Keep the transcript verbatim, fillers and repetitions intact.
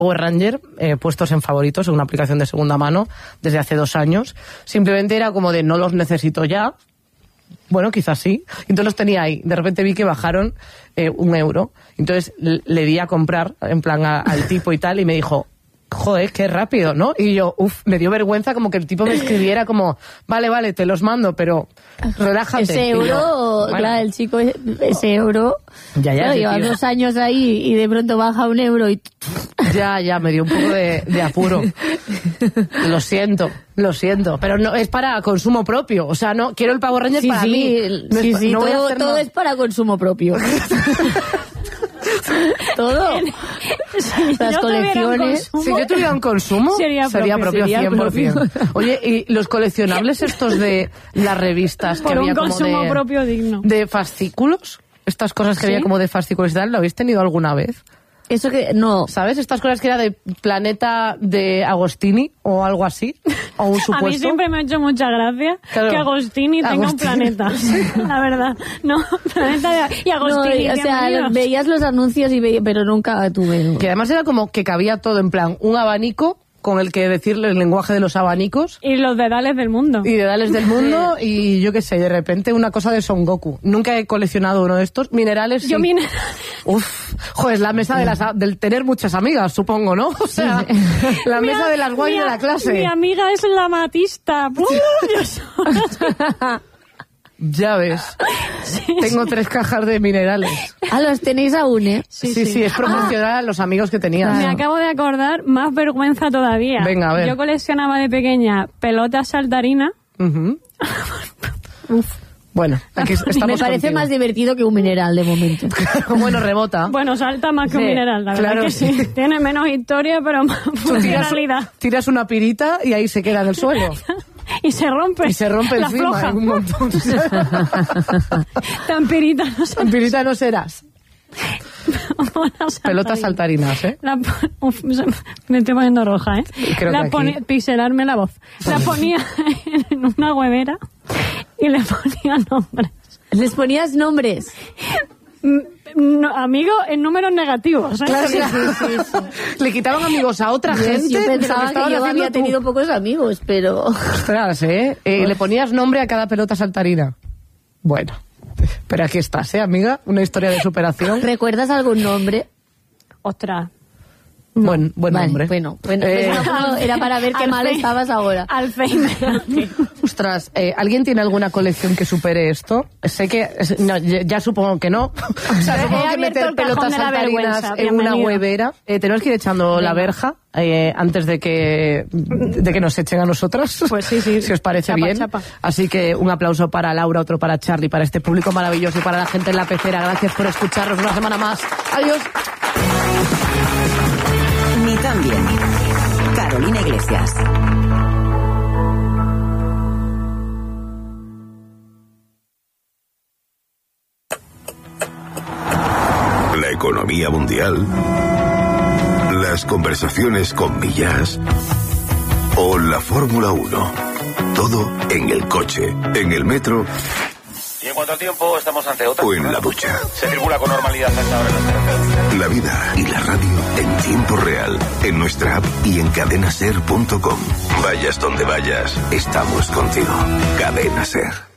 Power Ranger eh, puestos en favoritos en una aplicación de segunda mano desde hace dos años. Simplemente era como de no los necesito ya. Bueno, quizás sí. Entonces los tenía ahí. De repente vi que bajaron eh, un euro. Entonces le, le di a comprar, en plan a, al tipo y tal, y me dijo, joder, qué rápido, ¿no? Y yo, uff, me dio vergüenza como que el tipo me escribiera como, vale, vale, te los mando, pero relájate. Ese euro, yo, bueno, claro, el chico, ese euro, ya, ya, claro, lleva dos años ahí y de pronto baja un euro y... Ya, ya, me dio un poco de, de apuro. Lo siento, lo siento, pero no es para consumo propio, o sea, no, quiero el Power Ranger sí, para sí, mí. No sí, es, sí, no todo, todo nada. Es para consumo propio. Todo. Si las colecciones. Consumo, si yo tuviera un consumo, sería propio, sería propio sería cien por ciento. Propio. Oye, ¿y los coleccionables estos de las revistas por que había un como consumo de, propio digno. de fascículos? Estas cosas que ¿sí? había como de fascículos y tal, ¿lo habéis tenido alguna vez? Eso que, no. ¿Sabes? Estas cosas que era de Planeta de Agostini o algo así. O un supuesto. A mí siempre me ha hecho mucha gracia claro. que Agostini tenga Agostini. un planeta. La verdad. No, Planeta de... Y Agostini. No, o sea, veías los anuncios y veías, pero nunca tuve. ¿No? Que además era como que cabía todo en plan, un abanico con el que decirle el lenguaje de los abanicos. Y los dedales del mundo. Y dedales del mundo y yo qué sé, de repente una cosa de Son Goku. Nunca he coleccionado uno de estos. Minerales, Yo sí. minerales. Uf, joder, es la mesa de las, del tener muchas amigas, supongo, ¿no? O sea, la mesa mi, de las guays de la clase. Mi amiga es la matista. Ya ves. Sí, Tengo sí. tres cajas de minerales. Ah, los tenéis aún, ¿eh? Sí, sí, sí, sí es proporcional ah. a los amigos que tenías. Me acabo de acordar, más vergüenza todavía. Venga, a ver. Yo coleccionaba de pequeña pelotas saltarinas. Uh-huh. Uf. Bueno, aquí estamos me parece contigo. Más divertido que un mineral de momento. Bueno, rebota. Bueno, salta más que sí, un mineral, la claro verdad que sí. sí. Tiene menos historia, pero más funcionalidad. Tiras, tiras una pirita y ahí se queda en el suelo. Y se rompe. Y se rompe la encima floja. Un montón. Tan pirita no serás. Tan pirita no serás. Pelotas saltarinas, ¿eh? La, uf, me estoy poniendo roja, ¿eh? Creo la que ponía, aquí... pixelarme la voz. La ponía en una huevera y le ponía nombres. ¿Les ponías nombres? No, amigo, en números negativos. ¿eh? Claro, sí, sí, sí, sí. Le quitaban amigos a otra yo, gente. Yo pensaba que, que yo había tú. tenido pocos amigos, pero... Ostras, ¿eh? eh pues... Le ponías nombre a cada pelota saltarina. Bueno, pero aquí estás, ¿eh, amiga? Una historia de superación. ¿Recuerdas algún nombre? Ostras. No. Buen, buen vale, nombre. Bueno, bueno eh, no, era para ver qué mal estabas ahora. Alzheimer. Ostras, eh, ¿alguien tiene alguna colección que supere esto? Sé que... No, ya, ya supongo que no. O sea, supongo que meter pelotas saltarinas en una huevera. Eh, tenemos que ir echando Venga. la verja eh, antes de que de que nos echen a nosotras. Pues sí, sí. Si os parece chapa, bien. Chapa. Así que un aplauso para Laura, otro para Charlie, para este público maravilloso y para la gente en la pecera. Gracias por escucharnos una semana más. Adiós. Ni tan bien. Carolina Iglesias. La economía mundial, las conversaciones con Millás o la Fórmula uno. Todo en el coche, en el metro. Y en cuanto al tiempo, estamos ante otra. O en la ducha. Se circula con normalidad hasta ahora en las carreteras. La vida y la radio en tiempo real, en nuestra app y en cadena ser punto com. Vayas donde vayas, estamos contigo. Cadena Ser.